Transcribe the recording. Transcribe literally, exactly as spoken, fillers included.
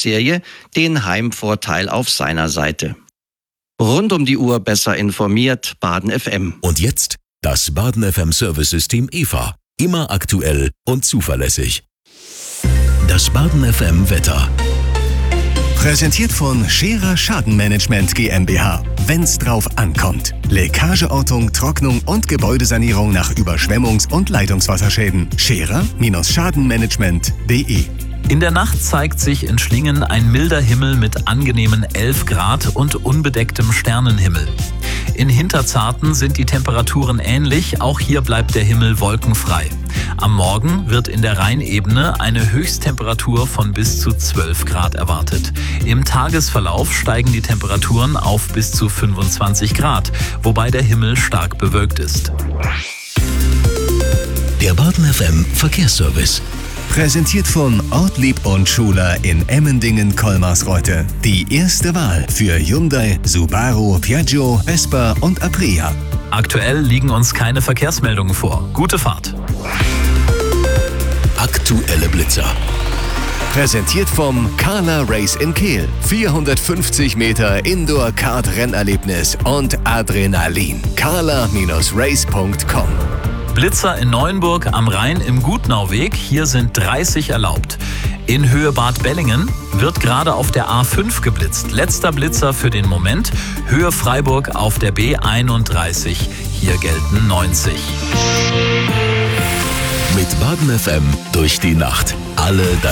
Podcast-Serie den Heimvorteil auf seiner Seite. Rund um die Uhr besser informiert, Baden F M. Und jetzt das Baden F M Service-System E V A. Immer aktuell und zuverlässig. Das Baden F M Wetter. Präsentiert von Scherer Schadenmanagement GmbH. Wenn's drauf ankommt. Leckageortung, Trocknung und Gebäudesanierung nach Überschwemmungs- und Leitungswasserschäden. Scherer-Schadenmanagement punkt de. In der Nacht zeigt sich in Schlingen ein milder Himmel mit angenehmen elf Grad und unbedecktem Sternenhimmel. In Hinterzarten sind die Temperaturen ähnlich, auch hier bleibt der Himmel wolkenfrei. Am Morgen wird in der Rheinebene eine Höchsttemperatur von bis zu zwölf Grad erwartet. Im Tagesverlauf steigen die Temperaturen auf bis zu fünfundzwanzig Grad, wobei der Himmel stark bewölkt ist. Der Baden F M Verkehrsservice. Präsentiert von Ortlieb und Schuler in Emmendingen-Kolmarsreuth. Die erste Wahl für Hyundai, Subaru, Piaggio, Vespa und Aprilia. Aktuell liegen uns keine Verkehrsmeldungen vor. Gute Fahrt. Aktuelle Blitzer. Präsentiert vom Carla Race in Kehl. vierhundertfünfzig Meter Indoor-Kart-Rennerlebnis und Adrenalin. carla Race punkt com. Blitzer in Neuenburg am Rhein im Gutnauweg. Hier sind dreißig erlaubt. In Höhe Bad Bellingen wird gerade auf der A fünf geblitzt. Letzter Blitzer für den Moment. Höhe Freiburg auf der B einunddreißig. Hier gelten neunzig. Mit Baden F M durch die Nacht. Alle deine